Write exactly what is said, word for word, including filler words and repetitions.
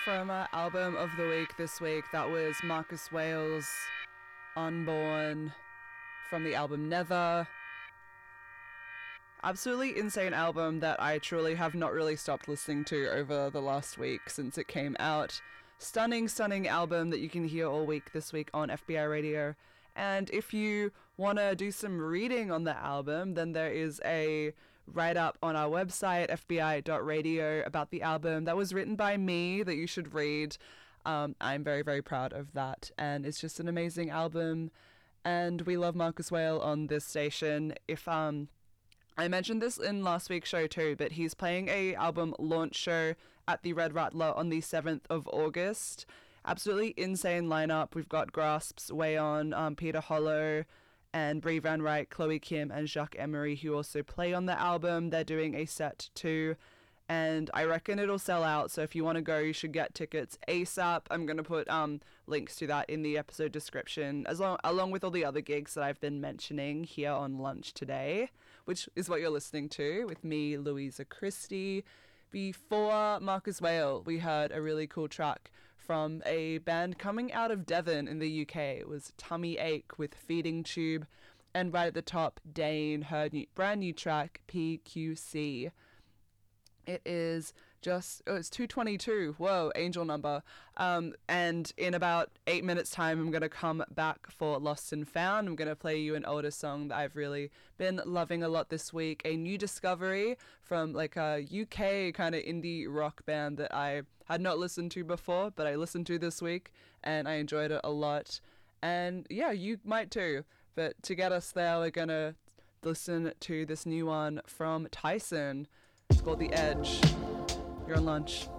from our album of the week this week. That was Marcus Wales' Unborn from the album Nether. Absolutely insane album that I truly have not really stopped listening to over the last week since it came out. Stunning, stunning album that you can hear all week this week on F B I Radio. And if you want to do some reading on the album, then there is a write-up on our website, f b i dot radio, about the album that was written by me that you should read. Um, I'm very, very proud of that. And it's just an amazing album. And we love Marcus Whale on this station. If um, I mentioned this in last week's show too, but he's playing a album launch show at the Red Rattler on the seventh of August. Absolutely insane lineup. We've got Grasps, Wayon, um, Peter Hollow, and Brie Van Wright, Chloe Kim, and Jacques Emery, who also play on the album. They're doing a set too, and I reckon it'll sell out. So if you want to go, you should get tickets ASAP. I'm going to put um, links to that in the episode description, as long along with all the other gigs that I've been mentioning here on Lunch today, which is what you're listening to with me, Louisa Christie. Before Marcus Whale, we heard a really cool track from a band coming out of Devon in the U K. It was Tummy Ache with Feeding Tube. And right at the top, Dane, her new, brand new track, P Q C. It is just, oh, it's two twenty-two. Whoa, angel number. Um, and in about eight minutes time, I'm going to come back for Lost and Found. I'm going to play you an older song that I've really been loving a lot this week. A new discovery from like a U K kind of indie rock band that I had not listened to before, but I listened to this week and I enjoyed it a lot. And yeah, you might too. But to get us there, we're going to listen to this new one from Tyson. It's called The Edge. You're on Lunch.